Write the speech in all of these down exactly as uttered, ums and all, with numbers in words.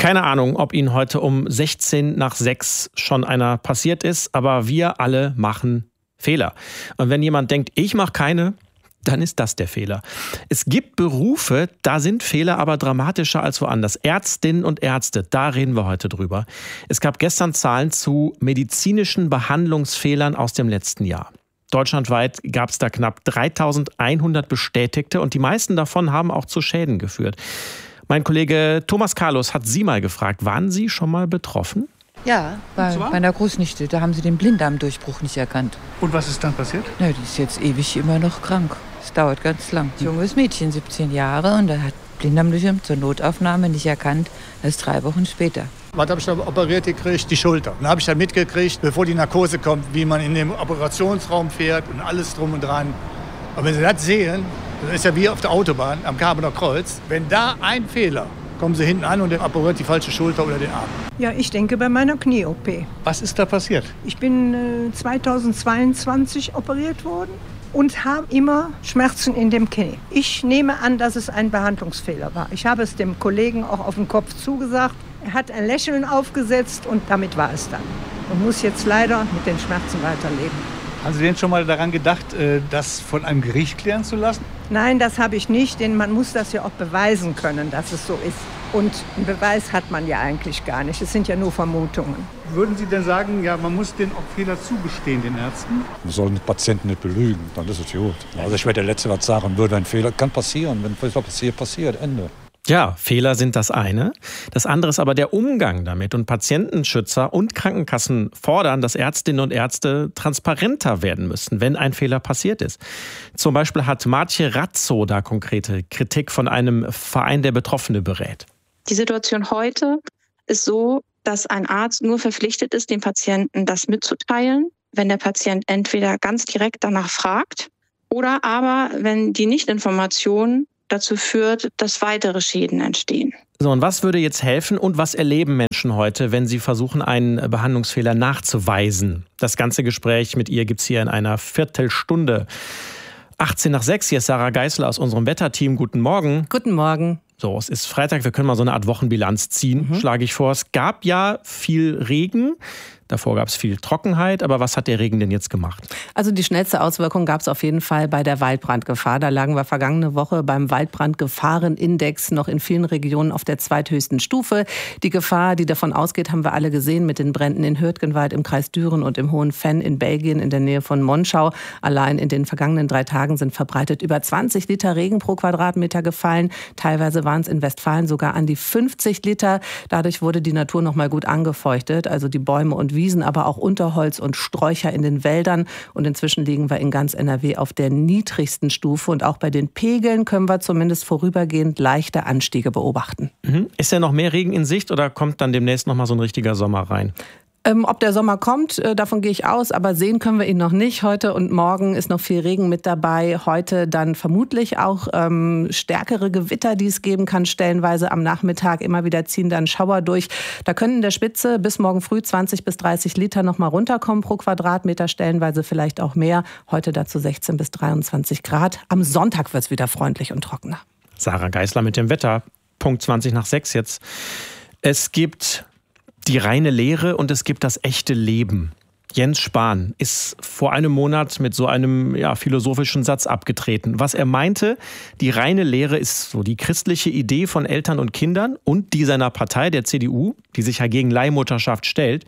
Keine Ahnung, ob Ihnen heute um sechzehn nach sechs schon einer passiert ist, aber wir alle machen Fehler. Und wenn jemand denkt, ich mache keine, dann ist das der Fehler. Es gibt Berufe, da sind Fehler aber dramatischer als woanders. Ärztinnen und Ärzte, da reden wir heute drüber. Es gab gestern Zahlen zu medizinischen Behandlungsfehlern aus dem letzten Jahr. Deutschlandweit gab es da knapp dreitausendeinhundert Bestätigte und die meisten davon haben auch zu Schäden geführt. Mein Kollege Thomas Carlos hat Sie mal gefragt, waren Sie schon mal betroffen? Ja, bei, bei einer Großnichte, da haben sie den Blinddarmdurchbruch nicht erkannt. Und was ist dann passiert? Na, die ist jetzt ewig immer noch krank. Es dauert ganz lang. Junges Mädchen, siebzehn Jahre, und er hat Blinddarmdurchbruch zur Notaufnahme nicht erkannt. Das ist drei Wochen später. Was habe ich da operiert gekriegt? Die Schulter. Dann habe ich dann mitgekriegt, bevor die Narkose kommt, wie man in den Operationsraum fährt und alles drum und dran. Aber wenn Sie das sehen, das ist ja wie auf der Autobahn am Karbener Kreuz. Wenn da ein Fehler, kommen Sie hinten an und der operiert die falsche Schulter oder den Arm. Ja, ich denke bei meiner Knie-O P. Was ist da passiert? Ich bin äh, zweitausendzweiundzwanzig operiert worden und habe immer Schmerzen in dem Knie. Ich nehme an, dass es ein Behandlungsfehler war. Ich habe es dem Kollegen auch auf den Kopf zugesagt. Er hat ein Lächeln aufgesetzt und damit war es dann. Und muss jetzt leider mit den Schmerzen weiterleben. Haben Sie denn schon mal daran gedacht, das von einem Gericht klären zu lassen? Nein, das habe ich nicht, denn man muss das ja auch beweisen können, dass es so ist. Und einen Beweis hat man ja eigentlich gar nicht. Es sind ja nur Vermutungen. Würden Sie denn sagen, ja, man muss denen auch Fehler zugestehen, den Ärzten? Man soll den Patienten nicht belügen, dann ist es gut. Also ich wäre der Letzte, was sagen würde, ein Fehler kann passieren. Wenn Fehler passiert, passiert, Ende. Ja, Fehler sind das eine. Das andere ist aber der Umgang damit. Und Patientenschützer und Krankenkassen fordern, dass Ärztinnen und Ärzte transparenter werden müssen, wenn ein Fehler passiert ist. Zum Beispiel hat Martje Razzo da konkrete Kritik von einem Verein, der Betroffene berät. Die Situation heute ist so, dass ein Arzt nur verpflichtet ist, dem Patienten das mitzuteilen, wenn der Patient entweder ganz direkt danach fragt oder aber, wenn die Nichtinformation dazu führt, dass weitere Schäden entstehen. So, und was würde jetzt helfen und was erleben Menschen heute, wenn sie versuchen, einen Behandlungsfehler nachzuweisen? Das ganze Gespräch mit ihr gibt's hier in einer Viertelstunde. achtzehn nach sechs, hier ist Sarah Geißler aus unserem Wetterteam. Guten Morgen. Guten Morgen. So, es ist Freitag, wir können mal so eine Art Wochenbilanz ziehen, mhm. schlage ich vor. Es gab ja viel Regen. Davor gab es viel Trockenheit, aber was hat der Regen denn jetzt gemacht? Also die schnellste Auswirkung gab es auf jeden Fall bei der Waldbrandgefahr. Da lagen wir vergangene Woche beim Waldbrandgefahrenindex noch in vielen Regionen auf der zweithöchsten Stufe. Die Gefahr, die davon ausgeht, haben wir alle gesehen mit den Bränden in Hürtgenwald im Kreis Düren und im Hohen Venn in Belgien in der Nähe von Monschau. Allein in den vergangenen drei Tagen sind verbreitet über zwanzig Liter Regen pro Quadratmeter gefallen. Teilweise waren es in Westfalen sogar an die fünfzig Liter. Dadurch wurde die Natur noch mal gut angefeuchtet, also die Bäume und Wiesen, aber auch Unterholz und Sträucher in den Wäldern. Und inzwischen liegen wir in ganz N R W auf der niedrigsten Stufe. Und auch bei den Pegeln können wir zumindest vorübergehend leichte Anstiege beobachten. Mhm. Ist ja noch mehr Regen in Sicht oder kommt dann demnächst noch mal so ein richtiger Sommer rein? Ähm, ob der Sommer kommt, äh, davon gehe ich aus, aber sehen können wir ihn noch nicht. Heute und morgen ist noch viel Regen mit dabei. Heute dann vermutlich auch ähm, stärkere Gewitter, die es geben kann, stellenweise am Nachmittag. Immer wieder ziehen dann Schauer durch. Da können in der Spitze bis morgen früh zwanzig bis dreißig Liter noch mal runterkommen pro Quadratmeter, stellenweise vielleicht auch mehr. Heute dazu sechzehn bis dreiundzwanzig Grad. Am Sonntag wird es wieder freundlich und trockener. Sarah Geißler mit dem Wetter. Punkt zwanzig nach sechs jetzt. Es gibt die reine Lehre und es gibt das echte Leben. Jens Spahn ist vor einem Monat mit so einem ja, philosophischen Satz abgetreten. Was er meinte, die reine Lehre ist so die christliche Idee von Eltern und Kindern und die seiner Partei, der C D U, die sich ja gegen Leihmutterschaft stellt.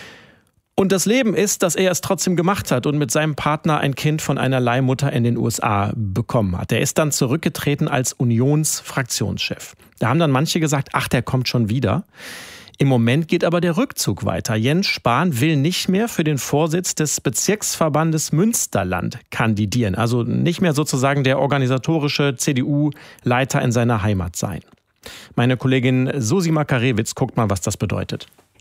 Und das Leben ist, dass er es trotzdem gemacht hat und mit seinem Partner ein Kind von einer Leihmutter in den U S A bekommen hat. Er ist dann zurückgetreten als Unionsfraktionschef. Da haben dann manche gesagt, ach, der kommt schon wieder. Im Moment geht aber der Rückzug weiter. Jens Spahn will nicht mehr für den Vorsitz des Bezirksverbandes Münsterland kandidieren. Also nicht mehr sozusagen der organisatorische C D U-Leiter in seiner Heimat sein. Meine Kollegin Susi Makarewitz guckt mal, was das bedeutet.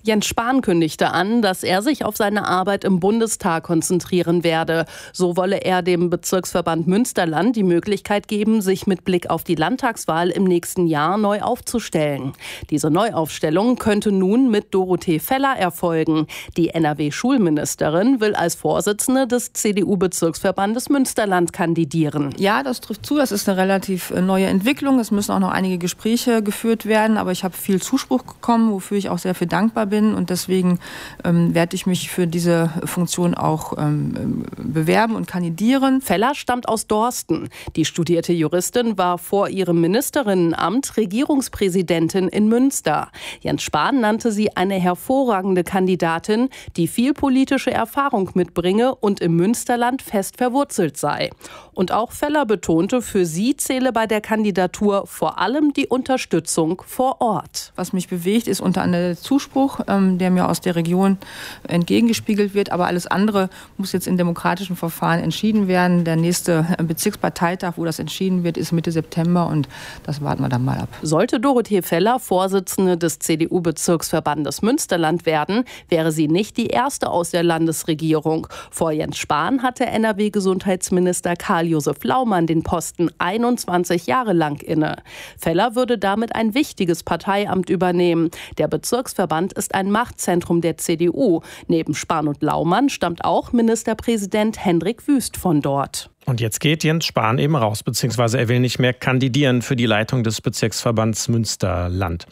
Jens Spahn kündigte an, dass er sich auf seine Arbeit im Bundestag konzentrieren werde. So wolle er dem Bezirksverband Münsterland die Möglichkeit geben, sich mit Blick auf die Landtagswahl im nächsten Jahr neu aufzustellen. Diese Neuaufstellung könnte nun mit Dorothee Feller erfolgen. Die N R W-Schulministerin will als Vorsitzende des C D U-Bezirksverbandes Münsterland kandidieren. Ja, das trifft zu. Das ist eine relativ neue Entwicklung. Es müssen auch noch einige Gespräche geführt werden. Aber ich habe viel Zuspruch bekommen, wofür ich auch sehr viel dankbar bin. Und deswegen ähm, werde ich mich für diese Funktion auch ähm, bewerben und kandidieren. Feller stammt aus Dorsten. Die studierte Juristin war vor ihrem Ministerinnenamt Regierungspräsidentin in Münster. Jens Spahn nannte sie eine hervorragende Kandidatin, die viel politische Erfahrung mitbringe und im Münsterland fest verwurzelt sei. Und auch Feller betonte, für sie zähle bei der Kandidatur vor allem die Unterstützung vor Ort. Was mich bewegt, ist unter anderem der Zuspruch, ähm, der mir aus der Region entgegengespiegelt wird. Aber alles andere muss jetzt in demokratischen Verfahren entschieden werden. Der nächste Bezirksparteitag, wo das entschieden wird, ist Mitte September und das warten wir dann mal ab. Sollte Dorothee Feller Vorsitzende des C D U-Bezirksverbandes Münsterland werden, wäre sie nicht die erste aus der Landesregierung. Vor Jens Spahn hatte N R W-Gesundheitsminister Karl-Josef Laumann den Posten einundzwanzig Jahre lang inne. Feller würde damit ein wichtiges Parteiamt übernehmen. Der Bezirksverband ist ein Machtzentrum der C D U. Neben Spahn und Laumann stammt auch Ministerpräsident Hendrik Wüst von dort. Und jetzt geht Jens Spahn eben raus, beziehungsweise er will nicht mehr kandidieren für die Leitung des Bezirksverbands Münsterland.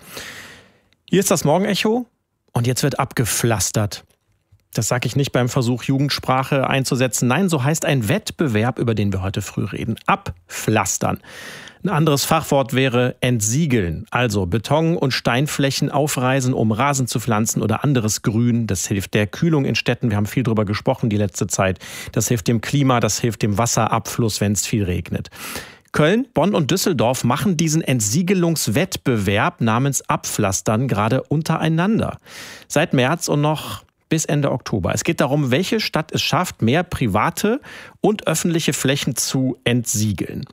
Hier ist das Morgenecho und jetzt wird abgepflastert. Das sage ich nicht beim Versuch, Jugendsprache einzusetzen. Nein, so heißt ein Wettbewerb, über den wir heute früh reden. Abpflastern. Ein anderes Fachwort wäre entsiegeln. Also Beton- und Steinflächen aufreißen, um Rasen zu pflanzen oder anderes Grün. Das hilft der Kühlung in Städten. Wir haben viel drüber gesprochen die letzte Zeit. Das hilft dem Klima, das hilft dem Wasserabfluss, wenn es viel regnet. Köln, Bonn und Düsseldorf machen diesen Entsiegelungswettbewerb namens Abpflastern gerade untereinander. Seit März und noch bis Ende Oktober. Es geht darum, welche Stadt es schafft, mehr private und öffentliche Flächen zu entsiegeln.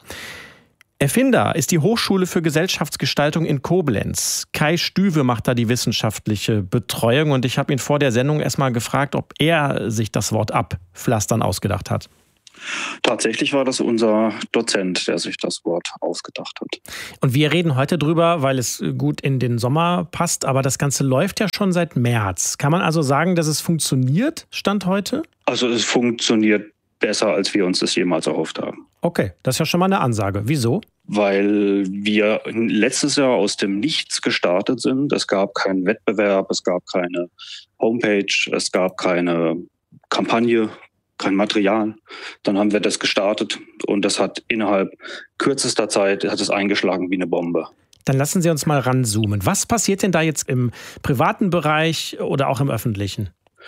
Erfinder ist die Hochschule für Gesellschaftsgestaltung in Koblenz. Kai Stüwe macht da die wissenschaftliche Betreuung und ich habe ihn vor der Sendung erstmal gefragt, ob er sich das Wort Abpflastern ausgedacht hat. Tatsächlich war das unser Dozent, der sich das Wort ausgedacht hat. Und wir reden heute drüber, weil es gut in den Sommer passt, aber das Ganze läuft ja schon seit März. Kann man also sagen, dass es funktioniert, Stand heute? Also es funktioniert besser, als wir uns das jemals erhofft haben. Okay, das ist ja schon mal eine Ansage. Wieso? Weil wir letztes Jahr aus dem Nichts gestartet sind. Es gab keinen Wettbewerb, es gab keine Homepage, es gab keine Kampagne, kein Material. Dann haben wir das gestartet und das hat innerhalb kürzester Zeit hat es eingeschlagen wie eine Bombe. Dann lassen Sie uns mal ranzoomen. Was passiert denn da jetzt im privaten Bereich oder auch im öffentlichen?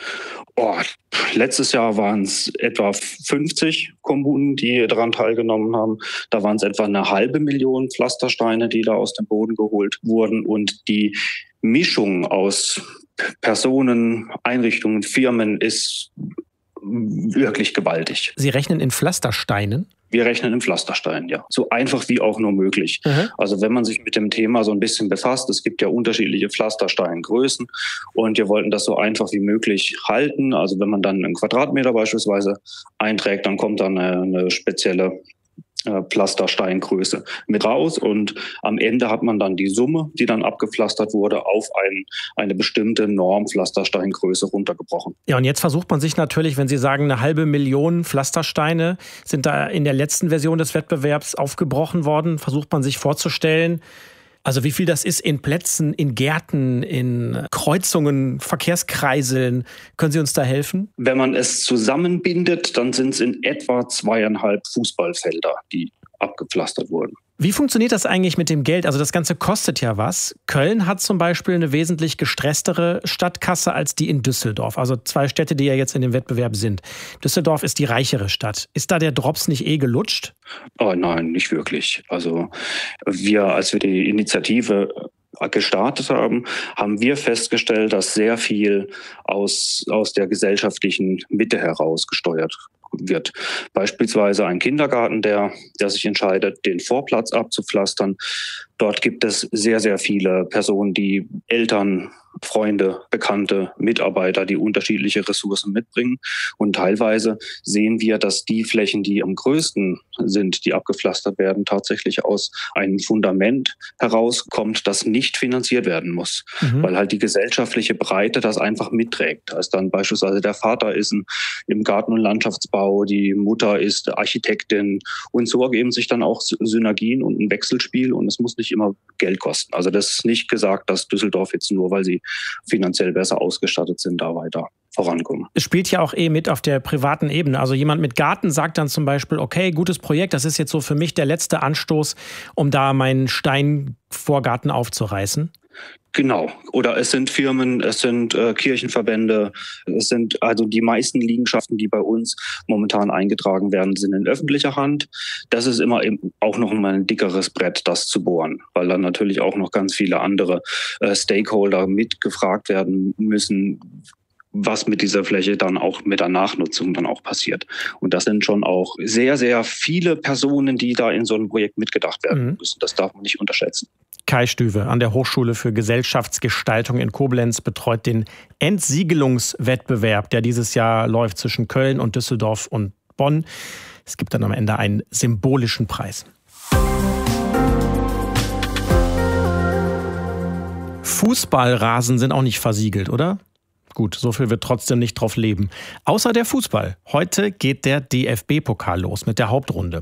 Oh, letztes Jahr waren es etwa fünfzig Kommunen, die daran teilgenommen haben. Da waren es etwa eine halbe Million Pflastersteine, die da aus dem Boden geholt wurden. Und die Mischung aus Personen, Einrichtungen, Firmen ist wirklich gewaltig. Sie rechnen in Pflastersteinen? Wir rechnen in Pflastersteinen, ja. So einfach wie auch nur möglich. Mhm. Also wenn man sich mit dem Thema so ein bisschen befasst, es gibt ja unterschiedliche Pflastersteingrößen und wir wollten das so einfach wie möglich halten. Also wenn man dann einen Quadratmeter beispielsweise einträgt, dann kommt dann eine, eine spezielle Pflastersteingröße mit raus und am Ende hat man dann die Summe, die dann abgepflastert wurde, auf ein, eine bestimmte Norm Pflastersteingröße runtergebrochen. Ja, und jetzt versucht man sich natürlich, wenn Sie sagen, eine halbe Million Pflastersteine sind da in der letzten Version des Wettbewerbs aufgebrochen worden, versucht man sich vorzustellen, also wie viel das ist in Plätzen, in Gärten, in Kreuzungen, Verkehrskreiseln. Können Sie uns da helfen? Wenn man es zusammenbindet, dann sind es in etwa zweieinhalb Fußballfelder, die abgepflastert wurden. Wie funktioniert das eigentlich mit dem Geld? Also das Ganze kostet ja was. Köln hat zum Beispiel eine wesentlich gestresstere Stadtkasse als die in Düsseldorf. Also zwei Städte, die ja jetzt in dem Wettbewerb sind. Düsseldorf ist die reichere Stadt. Ist da der Drops nicht eh gelutscht? Oh nein, nicht wirklich. Also wir, als wir die Initiative gestartet haben, haben wir festgestellt, dass sehr viel aus, aus der gesellschaftlichen Mitte heraus gesteuert wird. Beispielsweise ein Kindergarten, der, der sich entscheidet, den Vorplatz abzupflastern. Dort gibt es sehr, sehr viele Personen, die Eltern, Freunde, Bekannte, Mitarbeiter, die unterschiedliche Ressourcen mitbringen. Und teilweise sehen wir, dass die Flächen, die am größten sind, die abgepflastert werden, tatsächlich aus einem Fundament herauskommt, das nicht finanziert werden muss. Mhm. Weil halt die gesellschaftliche Breite das einfach mitträgt. Als dann beispielsweise der Vater ist im Garten- und Landschaftsbau, die Mutter ist Architektin. Und so ergeben sich dann auch Synergien und ein Wechselspiel. Und es muss nicht immer Geld kosten. Also das ist nicht gesagt, dass Düsseldorf jetzt nur, weil sie finanziell besser ausgestattet sind, da weiter vorankommen. Es spielt ja auch eh mit auf der privaten Ebene. Also jemand mit Garten sagt dann zum Beispiel, okay, gutes Projekt, das ist jetzt so für mich der letzte Anstoß, um da meinen Steinvorgarten aufzureißen. Genau. Oder es sind Firmen, es sind äh, Kirchenverbände, es sind also die meisten Liegenschaften, die bei uns momentan eingetragen werden, sind in öffentlicher Hand. Das ist immer eben auch noch mal ein dickeres Brett, das zu bohren, weil dann natürlich auch noch ganz viele andere äh, Stakeholder mitgefragt werden müssen, was mit dieser Fläche dann auch mit der Nachnutzung dann auch passiert. Und das sind schon auch sehr, sehr viele Personen, die da in so einem Projekt mitgedacht werden mhm. müssen. Das darf man nicht unterschätzen. Kai Stüwe an der Hochschule für Gesellschaftsgestaltung in Koblenz betreut den Entsiegelungswettbewerb, der dieses Jahr läuft zwischen Köln und Düsseldorf und Bonn. Es gibt dann am Ende einen symbolischen Preis. Fußballrasen sind auch nicht versiegelt, oder? Gut, so viel wird trotzdem nicht drauf leben. Außer der Fußball. Heute geht der D F B-Pokal los mit der Hauptrunde.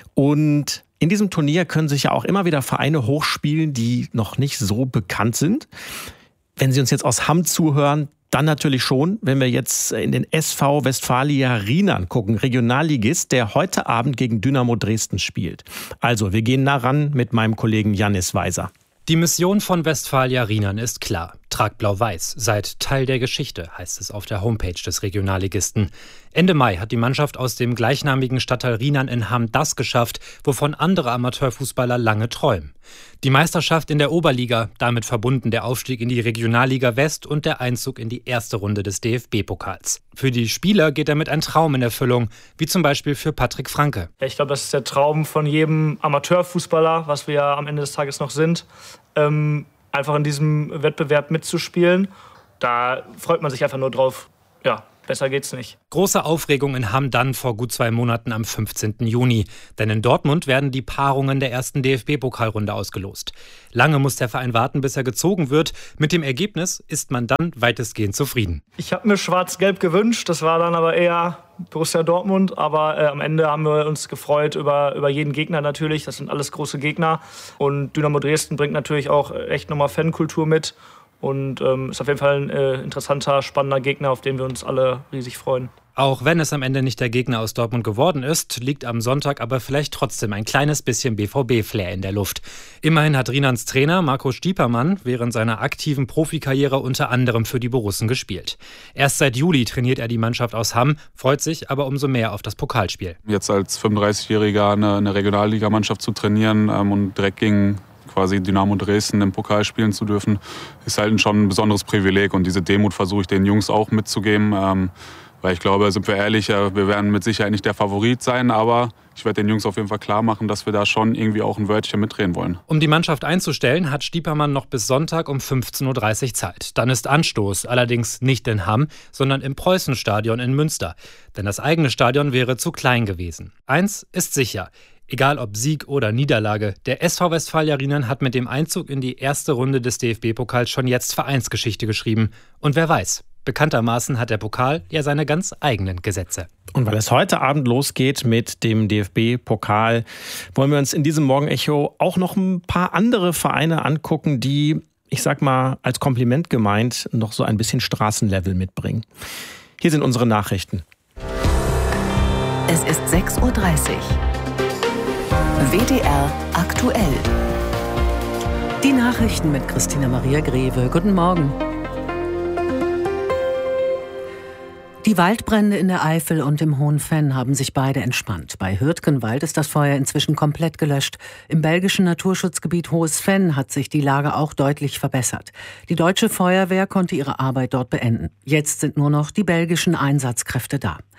Und in diesem Turnier können sich ja auch immer wieder Vereine hochspielen, die noch nicht so bekannt sind. Wenn Sie uns jetzt aus Hamm zuhören, dann natürlich schon, wenn wir jetzt in den S V Westfalia Rheinland gucken, Regionalligist, der heute Abend gegen Dynamo Dresden spielt. Also, wir gehen nah ran mit meinem Kollegen Jannis Weiser. Die Mission von Westfalia Rheinland ist klar. Tragt Blau-Weiß, seid Teil der Geschichte, heißt es auf der Homepage des Regionalligisten. Ende Mai hat die Mannschaft aus dem gleichnamigen Stadtteil Rheinland in Hamm das geschafft, wovon andere Amateurfußballer lange träumen. Die Meisterschaft in der Oberliga, damit verbunden der Aufstieg in die Regionalliga West und der Einzug in die erste Runde des D F B-Pokals. Für die Spieler geht damit ein Traum in Erfüllung, wie zum Beispiel für Patrick Franke. Ich glaube, das ist der Traum von jedem Amateurfußballer, was wir ja am Ende des Tages noch sind, ähm, einfach in diesem Wettbewerb mitzuspielen. Da freut man sich einfach nur drauf. Ja, besser geht's nicht. Große Aufregung in Hamm dann vor gut zwei Monaten am fünfzehnten Juni. Denn in Dortmund werden die Paarungen der ersten D F B-Pokalrunde ausgelost. Lange muss der Verein warten, bis er gezogen wird. Mit dem Ergebnis ist man dann weitestgehend zufrieden. Ich habe mir schwarz-gelb gewünscht, das war dann aber eher Borussia Dortmund. Aber äh, am Ende haben wir uns gefreut über, über jeden Gegner natürlich. Das sind alles große Gegner. Und Dynamo Dresden bringt natürlich auch echt nochmal Fankultur mit. Und ähm, ist auf jeden Fall ein äh, interessanter, spannender Gegner, auf den wir uns alle riesig freuen. Auch wenn es am Ende nicht der Gegner aus Dortmund geworden ist, liegt am Sonntag aber vielleicht trotzdem ein kleines bisschen B V B-Flair in der Luft. Immerhin hat Rheinlands Trainer Marco Stiepermann während seiner aktiven Profikarriere unter anderem für die Borussen gespielt. Erst seit Juli trainiert er die Mannschaft aus Hamm, freut sich aber umso mehr auf das Pokalspiel. Jetzt als fünfunddreißigjähriger eine, eine Regionalligamannschaft zu trainieren ähm, und direkt gegen quasi Dynamo Dresden im Pokal spielen zu dürfen, ist halt schon ein besonderes Privileg. Und diese Demut versuche ich den Jungs auch mitzugeben. Ähm, weil ich glaube, sind wir ehrlich, wir werden mit Sicherheit nicht der Favorit sein, aber ich werde den Jungs auf jeden Fall klar machen, dass wir da schon irgendwie auch ein Wörtchen mitdrehen wollen. Um die Mannschaft einzustellen, hat Stiepermann noch bis Sonntag um fünfzehn Uhr dreißig Zeit. Dann ist Anstoß, allerdings nicht in Hamm, sondern im Preußenstadion in Münster. Denn das eigene Stadion wäre zu klein gewesen. Eins ist sicher: Egal ob Sieg oder Niederlage, der S V Westfalia Rheinland hat mit dem Einzug in die erste Runde des D F B-Pokals schon jetzt Vereinsgeschichte geschrieben. Und wer weiß, bekanntermaßen hat der Pokal ja seine ganz eigenen Gesetze. Und weil es heute Abend losgeht mit dem D F B-Pokal, wollen wir uns in diesem Morgenecho auch noch ein paar andere Vereine angucken, die, ich sag mal, als Kompliment gemeint, noch so ein bisschen Straßenlevel mitbringen. Hier sind unsere Nachrichten. Es ist sechs Uhr dreißig. W D R aktuell. Die Nachrichten mit Christina Maria Greve. Guten Morgen. Die Waldbrände in der Eifel und im Hohen Venn haben sich beide entspannt. Bei Hürtgenwald ist das Feuer inzwischen komplett gelöscht. Im belgischen Naturschutzgebiet Hohes Venn hat sich die Lage auch deutlich verbessert. Die deutsche Feuerwehr konnte ihre Arbeit dort beenden. Jetzt sind nur noch die belgischen Einsatzkräfte da.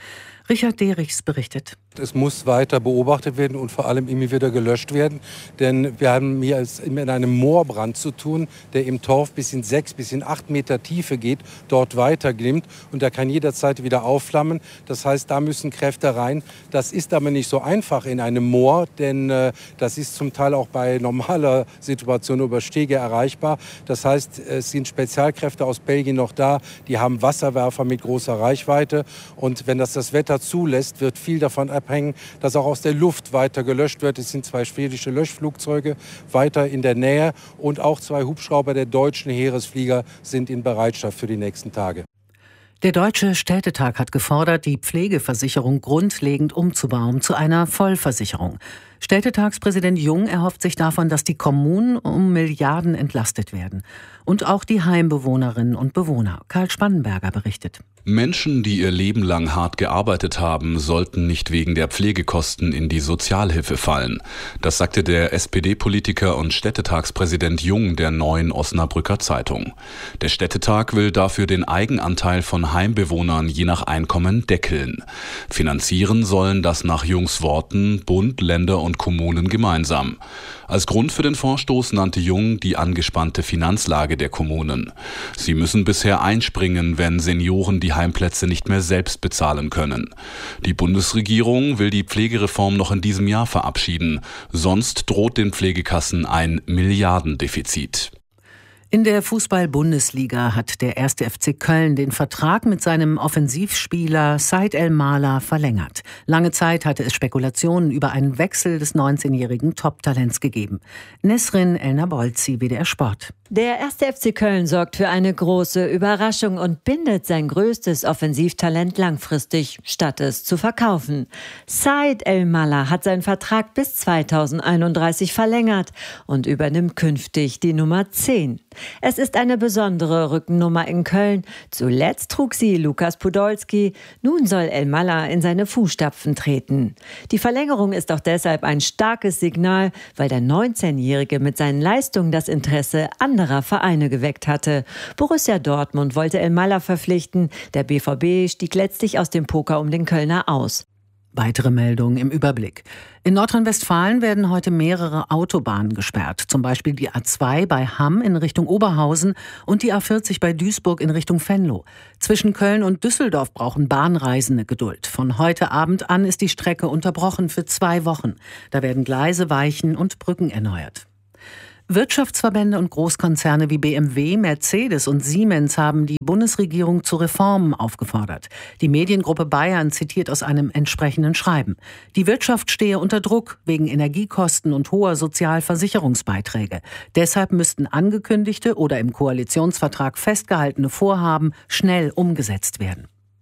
Richard Derichs berichtet. Es muss weiter beobachtet werden und vor allem immer wieder gelöscht werden. Denn wir haben hier mit einem Moorbrand zu tun, der im Torf bis in sechs, bis in acht Meter Tiefe geht, dort weiterglimmt. Und der kann jederzeit wieder aufflammen. Das heißt, da müssen Kräfte rein. Das ist aber nicht so einfach in einem Moor, denn äh, das ist zum Teil auch bei normaler Situation über Stege erreichbar. Das heißt, es sind Spezialkräfte aus Belgien noch da. Die haben Wasserwerfer mit großer Reichweite. Und wenn das das Wetter zulässt, wird viel davon abhängen, dass auch aus der Luft weiter gelöscht wird. Es sind zwei schwedische Löschflugzeuge weiter in der Nähe und auch zwei Hubschrauber der deutschen Heeresflieger sind in Bereitschaft für die nächsten Tage. Der Deutsche Städtetag hat gefordert, die Pflegeversicherung grundlegend umzubauen zu einer Vollversicherung. Städtetagspräsident Jung erhofft sich davon, dass die Kommunen um Milliarden entlastet werden. Und auch die Heimbewohnerinnen und Bewohner. Karl Spannenberger berichtet. Menschen, die ihr Leben lang hart gearbeitet haben, sollten nicht wegen der Pflegekosten in die Sozialhilfe fallen. Das sagte der S P D-Politiker und Städtetagspräsident Jung der Neuen Osnabrücker Zeitung. Der Städtetag will dafür den Eigenanteil von Heimbewohnern je nach Einkommen deckeln. Finanzieren sollen das nach Jungs Worten Bund, Länder und Kommunen gemeinsam. Als Grund für den Vorstoß nannte Jung die angespannte Finanzlage der Kommunen. Sie müssen bisher einspringen, wenn Senioren die Heimplätze nicht mehr selbst bezahlen können. Die Bundesregierung will die Pflegereform noch in diesem Jahr verabschieden. Sonst droht den Pflegekassen ein Milliardendefizit. In der Fußball-Bundesliga hat der erste F C Köln den Vertrag mit seinem Offensivspieler Said El-Mala verlängert. Lange Zeit hatte es Spekulationen über einen Wechsel des neunzehnjährigen Top-Talents gegeben. Nesrin El-Nabolzi, W D R Sport. Der erste F C Köln sorgt für eine große Überraschung und bindet sein größtes Offensivtalent langfristig, statt es zu verkaufen. Said El-Mala hat seinen Vertrag bis zweitausendeinunddreißig verlängert und übernimmt künftig die Nummer zehn. Es ist eine besondere Rückennummer in Köln. Zuletzt trug sie Lukas Podolski. Nun soll El-Mala in seine Fußstapfen treten. Die Verlängerung ist auch deshalb ein starkes Signal, weil der neunzehnjährige mit seinen Leistungen das Interesse anderer Vereine geweckt hatte. Borussia Dortmund wollte El-Mala verpflichten. Der B V B stieg letztlich aus dem Poker um den Kölner aus. Weitere Meldungen im Überblick. In Nordrhein-Westfalen werden heute mehrere Autobahnen gesperrt. Zum Beispiel die A zwei bei Hamm in Richtung Oberhausen und die A vierzig bei Duisburg in Richtung Venlo. Zwischen Köln und Düsseldorf brauchen Bahnreisende Geduld. Von heute Abend an ist die Strecke unterbrochen für zwei Wochen. Da werden Gleise, Weichen und Brücken erneuert. Wirtschaftsverbände und Großkonzerne wie B M W, Mercedes und Siemens haben die Bundesregierung zu Reformen aufgefordert. Die Mediengruppe Bayern zitiert aus einem entsprechenden Schreiben. Die Wirtschaft stehe unter Druck wegen Energiekosten und hoher Sozialversicherungsbeiträge. Deshalb müssten angekündigte oder im Koalitionsvertrag festgehaltene Vorhaben schnell umgesetzt werden.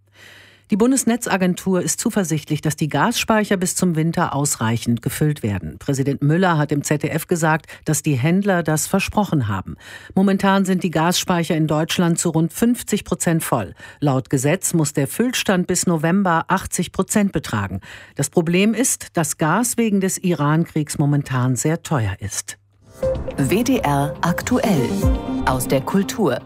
Die Bundesnetzagentur ist zuversichtlich, dass die Gasspeicher bis zum Winter ausreichend gefüllt werden. Präsident Müller hat im Z D F gesagt, dass die Händler das versprochen haben. Momentan sind die Gasspeicher in Deutschland zu rund fünfzig Prozent voll. Laut Gesetz muss der Füllstand bis November achtzig Prozent betragen. Das Problem ist, dass Gas wegen des Iran-Kriegs momentan sehr teuer ist. W D R aktuell aus der Kultur.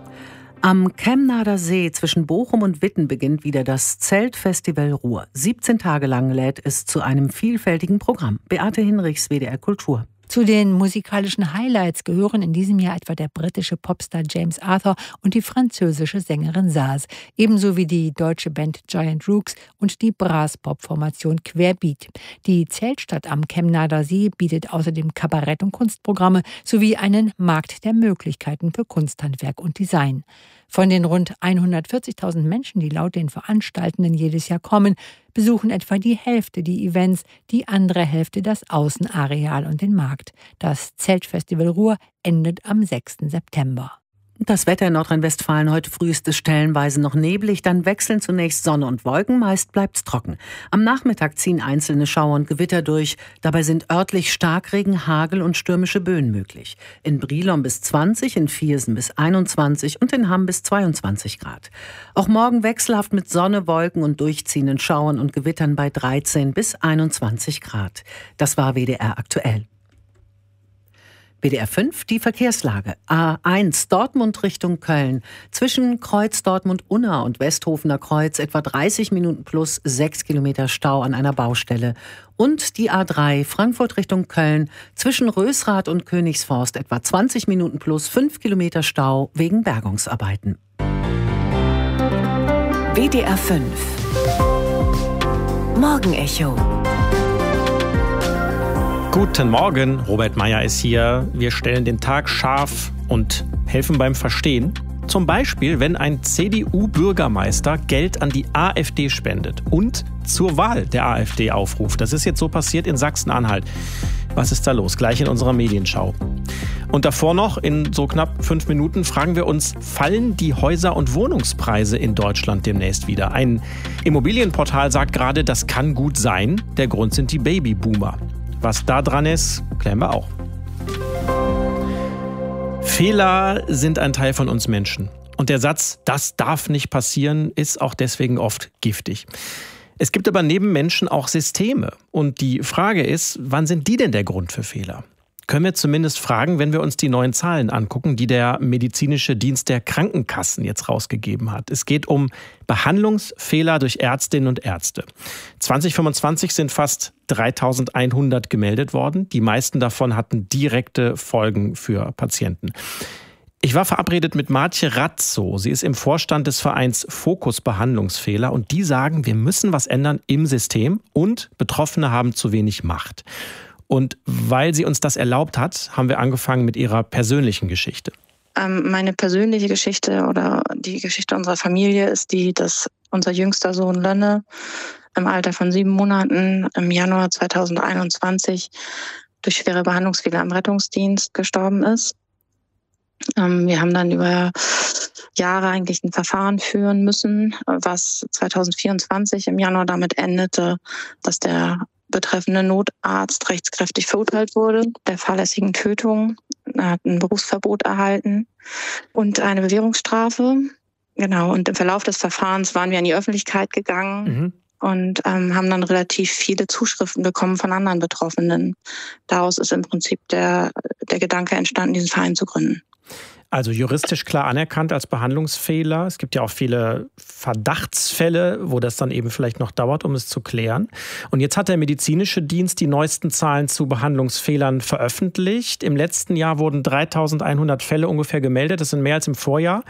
Am Kemnader See zwischen Bochum und Witten beginnt wieder das Zeltfestival Ruhr. siebzehn Tage lang lädt es zu einem vielfältigen Programm. Beate Hinrichs, W D R Kultur. Zu den musikalischen Highlights gehören in diesem Jahr etwa der britische Popstar James Arthur und die französische Sängerin Saz, ebenso wie die deutsche Band Giant Rooks und die Brass-Pop-Formation Querbeat. Die Zeltstadt am Kemnader See bietet außerdem Kabarett- und Kunstprogramme sowie einen Markt der Möglichkeiten für Kunsthandwerk und Design. Von den rund hundertvierzigtausend Menschen, die laut den Veranstaltenden jedes Jahr kommen, besuchen etwa die Hälfte die Events, die andere Hälfte das Außenareal und den Markt. Das Zeltfestival Ruhr endet am sechsten September. Das Wetter in Nordrhein-Westfalen: heute früh ist es stellenweise noch neblig, dann wechseln zunächst Sonne und Wolken, meist bleibt es trocken. Am Nachmittag ziehen einzelne Schauer und Gewitter durch. Dabei sind örtlich Starkregen, Hagel und stürmische Böen möglich. In Brilon bis zwanzig, in Viersen bis einundzwanzig und in Hamm bis zweiundzwanzig Grad. Auch morgen wechselhaft mit Sonne, Wolken und durchziehenden Schauern und Gewittern bei dreizehn bis einundzwanzig Grad. Das war W D R aktuell. B D R fünf, die Verkehrslage. A eins, Dortmund Richtung Köln. Zwischen Kreuz Dortmund-Unna und Westhofener Kreuz etwa dreißig Minuten plus sechs Kilometer Stau an einer Baustelle. Und die A drei, Frankfurt Richtung Köln. Zwischen Rösrath und Königsforst etwa zwanzig Minuten plus fünf Kilometer Stau wegen Bergungsarbeiten. B D R fünf. Morgenecho. Guten Morgen, Robert Meyer ist hier. Wir stellen den Tag scharf und helfen beim Verstehen. Zum Beispiel, wenn ein C D U-Bürgermeister Geld an die AfD spendet und zur Wahl der AfD aufruft. Das ist jetzt so passiert in Sachsen-Anhalt. Was ist da los? Gleich in unserer Medienschau. Und davor noch, in so knapp fünf Minuten, fragen wir uns, fallen die Häuser- und Wohnungspreise in Deutschland demnächst wieder? Ein Immobilienportal sagt gerade, das kann gut sein. Der Grund sind die Babyboomer. Was da dran ist, klären wir auch. Fehler sind ein Teil von uns Menschen. Und der Satz, das darf nicht passieren, ist auch deswegen oft giftig. Es gibt aber neben Menschen auch Systeme. Und die Frage ist, wann sind die denn der Grund für Fehler? Können wir zumindest fragen, wenn wir uns die neuen Zahlen angucken, die der medizinische Dienst der Krankenkassen jetzt rausgegeben hat. Es geht um Behandlungsfehler durch Ärztinnen und Ärzte. zwanzig fünfundzwanzig sind fast dreitausendeinhundert gemeldet worden. Die meisten davon hatten direkte Folgen für Patienten. Ich war verabredet mit Martje Razzo. Sie ist im Vorstand des Vereins Fokus Behandlungsfehler und die sagen, wir müssen was ändern im System und Betroffene haben zu wenig Macht. Und weil sie uns das erlaubt hat, haben wir angefangen mit ihrer persönlichen Geschichte. Ähm, meine persönliche Geschichte oder die Geschichte unserer Familie ist die, dass unser jüngster Sohn Lönne im Alter von sieben Monaten im Januar zweitausendeinundzwanzig durch schwere Behandlungsfehler im Rettungsdienst gestorben ist. Ähm, wir haben dann über Jahre eigentlich ein Verfahren führen müssen, was zweitausendvierundzwanzig im Januar damit endete, dass der betreffende Notarzt rechtskräftig verurteilt wurde, der fahrlässigen Tötung. Er hat ein Berufsverbot erhalten und eine Bewährungsstrafe. Genau, und im Verlauf des Verfahrens waren wir in die Öffentlichkeit gegangen mhm. und ähm, haben dann relativ viele Zuschriften bekommen von anderen Betroffenen. Daraus ist im Prinzip der, der Gedanke entstanden, diesen Verein zu gründen. Also juristisch klar anerkannt als Behandlungsfehler. Es gibt ja auch viele Verdachtsfälle, wo das dann eben vielleicht noch dauert, um es zu klären. Und jetzt hat der medizinische Dienst die neuesten Zahlen zu Behandlungsfehlern veröffentlicht. Im letzten Jahr wurden dreitausendeinhundert Fälle ungefähr gemeldet. Das sind mehr als im Vorjahr.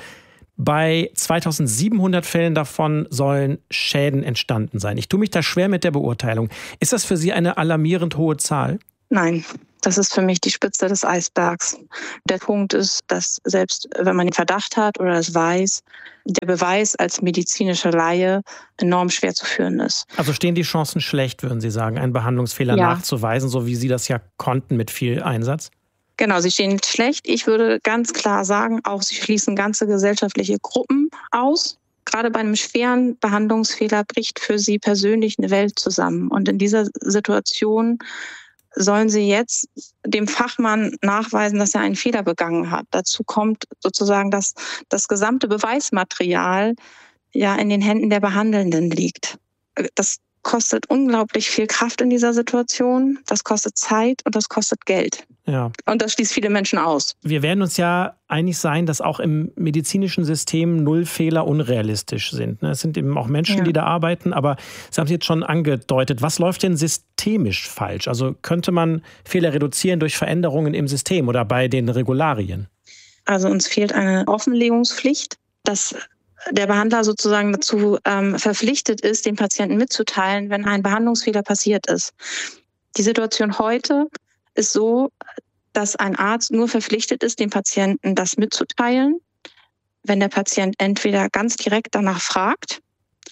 Bei zweitausendsiebenhundert Fällen davon sollen Schäden entstanden sein. Ich tue mich da schwer mit der Beurteilung. Ist das für Sie eine alarmierend hohe Zahl? Nein. Das ist für mich die Spitze des Eisbergs. Der Punkt ist, dass selbst wenn man den Verdacht hat oder es weiß, der Beweis als medizinischer Laie enorm schwer zu führen ist. Also stehen die Chancen schlecht, würden Sie sagen, einen Behandlungsfehler ja. nachzuweisen, so wie Sie das ja konnten mit viel Einsatz? Genau, sie stehen schlecht. Ich würde ganz klar sagen, auch sie schließen ganze gesellschaftliche Gruppen aus. Gerade bei einem schweren Behandlungsfehler bricht für sie persönlich eine Welt zusammen. Und in dieser Situation sollen sie jetzt dem Fachmann nachweisen, dass er einen Fehler begangen hat. Dazu kommt sozusagen, dass das gesamte Beweismaterial ja in den Händen der Behandelnden liegt. Das kostet unglaublich viel Kraft in dieser Situation. Das kostet Zeit und das kostet Geld. Ja. Und das schließt viele Menschen aus. Wir werden uns ja einig sein, dass auch im medizinischen System Nullfehler unrealistisch sind. Es sind eben auch Menschen, ja. die da arbeiten, aber Sie haben es jetzt schon angedeutet. Was läuft denn systemisch falsch? Also könnte man Fehler reduzieren durch Veränderungen im System oder bei den Regularien? Also uns fehlt eine Offenlegungspflicht, dass der Behandler sozusagen dazu ähm, verpflichtet ist, den Patienten mitzuteilen, wenn ein Behandlungsfehler passiert ist. Die Situation heute ist so, dass ein Arzt nur verpflichtet ist, dem Patienten das mitzuteilen, wenn der Patient entweder ganz direkt danach fragt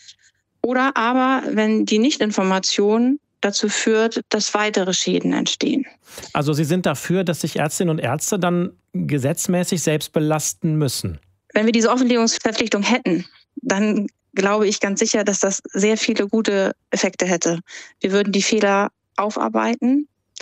oder aber, wenn die Nichtinformation dazu führt, dass weitere Schäden entstehen. Also Sie sind dafür, dass sich Ärztinnen und Ärzte dann gesetzmäßig selbst belasten müssen? Wenn wir diese Offenlegungsverpflichtung hätten, dann glaube ich ganz sicher, dass das sehr viele gute Effekte hätte. Wir würden die Fehler aufarbeiten.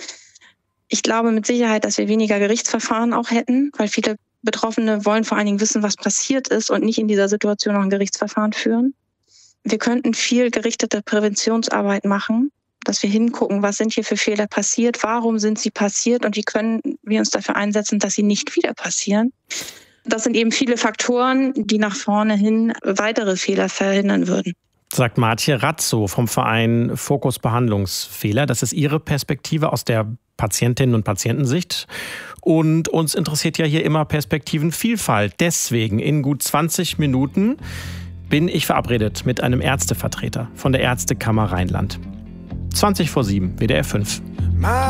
Ich glaube mit Sicherheit, dass wir weniger Gerichtsverfahren auch hätten, weil viele Betroffene wollen vor allen Dingen wissen, was passiert ist und nicht in dieser Situation noch ein Gerichtsverfahren führen. Wir könnten viel gerichtete Präventionsarbeit machen. dass wir hingucken, was sind hier für Fehler passiert, warum sind sie passiert und wie können wir uns dafür einsetzen, dass sie nicht wieder passieren. Das sind eben viele Faktoren, die nach vorne hin weitere Fehler verhindern würden. Sagt Martje Razzo vom Verein Fokus Behandlungsfehler. Das ist Ihre Perspektive aus der Patientinnen- und Patientensicht. Und uns interessiert ja hier immer Perspektivenvielfalt. Deswegen in gut zwanzig Minuten bin ich verabredet mit einem Ärztevertreter von der Ärztekammer Rheinland. zwanzig vor sieben, W D R fünf.